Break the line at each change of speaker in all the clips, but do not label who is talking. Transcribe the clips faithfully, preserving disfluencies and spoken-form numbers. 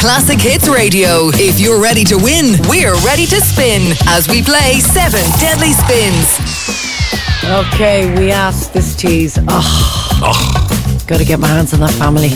Classic Hits Radio. If you're ready to win, we're ready to spin as we play seven Deadly Spins.
Okay, we asked this tease. Oh,
Oh,
gotta get my hands on that family.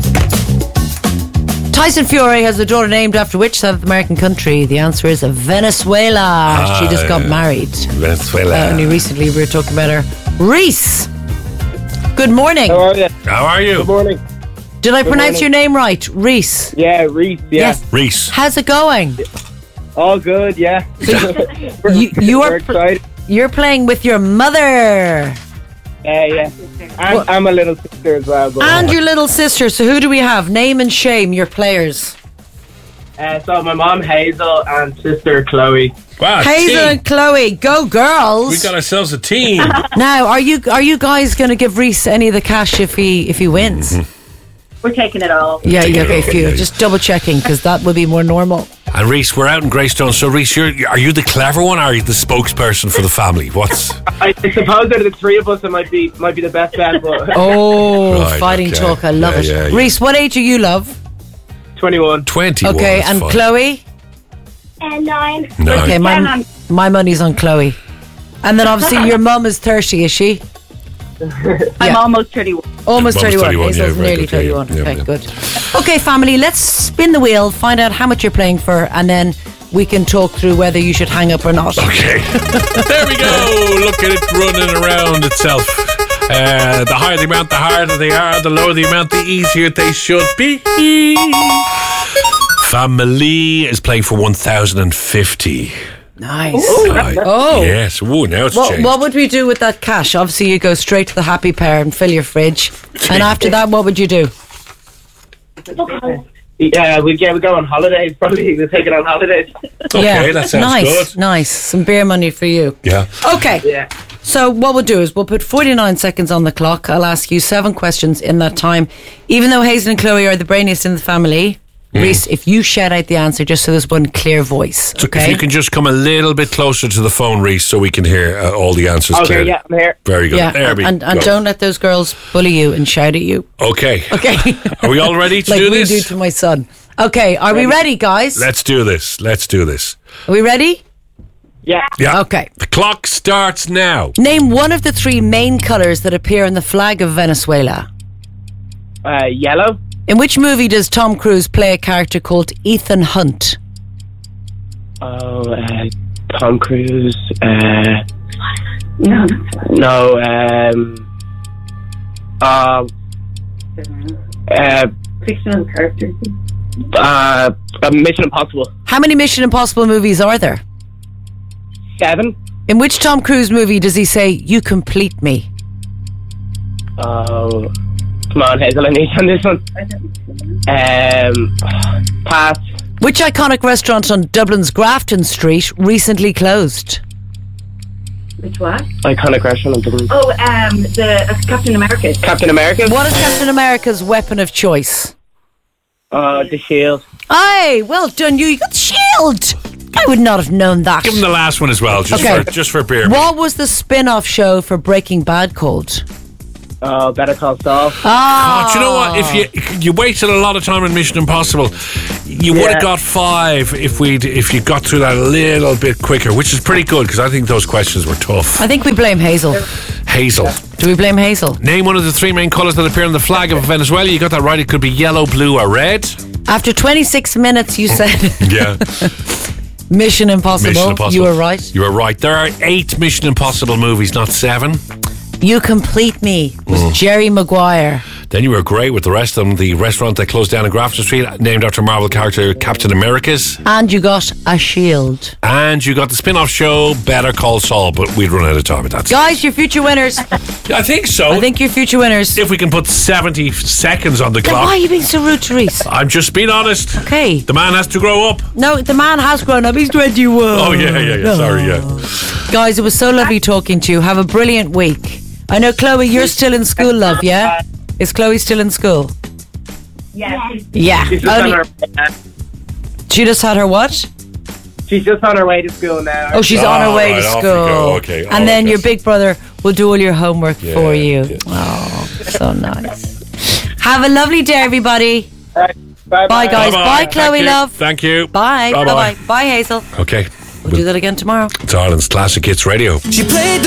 Tyson Fury has a daughter named after which South American country? The answer is Venezuela.
Ah,
she just got
yeah.
married.
Venezuela.
Uh, only recently we were talking about her. Reese, good morning.
How are you?
How are you?
Good morning.
Did I
Good
pronounce
morning.
your name right? Reese.
Yeah, Reese, yeah.
Yes.
Reese.
How's it going?
All good, yeah. we're,
You- you are
we're
pr-
excited.
You're playing with your mother
Yeah, yeah. And I'm a little sister as well. But,
and your little sister. So who do we have? Name and shame your players.
uh, so my mom Hazel and sister Chloe.
Wow,
Hazel
team.
and Chloe, go girls!
We got ourselves a team.
Now, are you are you guys going to give Reese any of the cash if he if he wins?
We're taking it all.
Yeah, yeah,
it all,
if you
yeah.
just double checking because that would be more normal.
And Reese, we're out in Greystone. So Reese, you're, are you the clever one or are you the spokesperson for the family? What's...
I, I suppose out of the three of us, it might be might be the best bet, but
Oh,
Right,
fighting
okay.
talk! I love
Yeah,
it.
yeah, yeah.
Reese, what age are you, love?
twenty-one.
twenty-one.
Okay,
that's
and
fine.
Chloe.
And nine.
No.
Okay,
Yeah,
my
I'm-
my money's on Chloe. And then obviously your mum is thirty, is she?
I'm
Yeah.
almost thirty-one.
Almost
Mum's
thirty-one.
thirty-one,
Hazel's
yeah, very
nearly
good, yeah, yeah,
thirty-one.
yeah,
okay,
yeah.
good. Okay, family, let's spin the wheel, find out how much you're playing for, and then we can talk through whether you should hang up or not.
Okay. There we go. Look at it running around itself. Uh, the higher the amount, the harder they are. The lower the amount, the easier they should be. Family is playing for one thousand fifty.
Nice.
Right.
Oh.
Yes. Ooh, now it's
What,
changed.
what would we do with that cash? Obviously, you go straight to the happy pair and fill your fridge. And after that, what would you do?
Yeah, we yeah we go on holidays. Probably we'll take it on holidays.
Okay, that sounds
nice,
good.
nice. Some beer money for you.
Yeah.
Okay.
Yeah.
So what we'll do is we'll put forty-nine seconds on the clock. I'll ask you seven questions in that time. Even though Hazel and Chloe are the brainiest in the family, Reese, if you shout out the answer just so there's one clear voice,
So
okay?
if you can just come a little bit closer to the phone, Reese, so we can hear uh, all the answers
Okay,
clearly.
yeah, I'm here.
Very good.
yeah,
There we
and, and
go.
don't let those girls bully you and shout at you.
Okay.
Okay.
Are we all ready to
like
do
we
this?
do to my son. Okay, are we ready, guys?
Let's do this. Let's do this.
Are we ready?
Yeah.
Yeah.
Okay.
The clock starts now.
Name one of the three main colours that appear on the flag of Venezuela.
Uh, yellow.
In which movie does Tom Cruise play a character called Ethan Hunt?
Oh, uh, Tom Cruise. Uh,
No.
no. Um. Uh, uh,
Fictional characters.
uh, uh, Mission Impossible.
How many Mission Impossible movies are there?
Seven.
In which Tom Cruise movie does he say, "You complete me"?
Oh, come on, Hazel, I need on this one. Um, pass.
Which iconic restaurant on Dublin's Grafton Street recently closed?
Which what?
Iconic restaurant.
Oh, um, the uh, Captain America.
Captain America.
What is Captain America's weapon of choice?
Oh, the Shield.
Aye, well done you. You got the shield. I would not have known that.
Give him the last one as well, just
Okay.
for just for beer.
What was the spin-off show for Breaking Bad called?
Oh, Better Call Saul.
Ah,
Oh, do you know what? If you you wasted a lot of time in Mission Impossible, you would
Yeah.
have got five if we if you got through that a little bit quicker, which is pretty good because I think those questions were tough.
I think we blame Hazel.
Hazel,
Do we blame Hazel?
name one of the three main colours that appear on the flag of Venezuela. You got that right. It could be yellow, blue, or red.
After twenty-six minutes, you said
Yeah.
Mission Impossible.
Mission Impossible.
You were right.
You were right. There are eight Mission Impossible movies, not seven.
You Complete Me was
Mm.
Jerry Maguire.
Then you were great with the rest of them. The restaurant that closed down in Grafton Street, named after Marvel character Captain America's.
And you got a shield.
And you got the spin-off show Better Call Saul, but we'd run out of time at that.
Guys, your future winners.
I think so.
I think your future winners.
if we can put seventy seconds on the
Then why are
clock.
you being so rude, Therese?
I'm just being honest.
Okay.
The man has to grow up.
No, the man has grown up. He's twenty-one.
Oh, yeah, yeah, yeah. Sorry, yeah.
Guys, it was so lovely talking to you. Have a brilliant week. I know, Chloe, you're still in school, love, yeah? Is Chloe still in school?
Yeah.
Yeah.
She's just
Only-
on her.
she just had her what?
She's just on her way to school now.
Oh, she's on her
Oh,
way
right,
to
off you
school.
go, okay.
And
Oh,
then
okay.
your big brother will do all your homework
Yeah,
for you.
yeah.
Oh, so nice. Have a lovely day, everybody.
All right. Bye,
Bye, guys. Bye,
Bye-bye.
Chloe,
Thank you.
love.
Thank you.
Bye.
Bye-bye.
Bye-bye. Bye, Hazel.
Okay.
We'll do that again tomorrow.
It's Ireland's Classic Hits Radio.
She played the